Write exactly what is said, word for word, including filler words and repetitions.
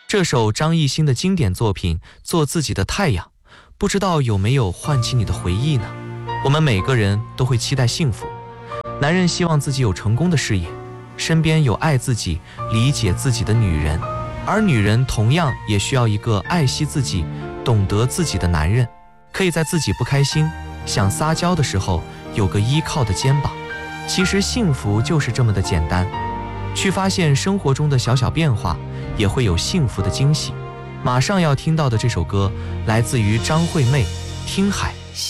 这首张艺兴的经典作品《做自己的太阳》，不知道有没有唤起你的回忆呢？我们每个人都会期待幸福，男人希望自己有成功的事业，身边有爱自己、理解自己的女人，而女人同样也需要一个爱惜自己、懂得自己的男人，可以在自己不开心、想撒娇的时候有个依靠的肩膀。其实幸福就是这么的简单，去发现生活中的小小变化，也会有幸福的惊喜。马上要听到的这首歌来自于张惠妹，《听海》。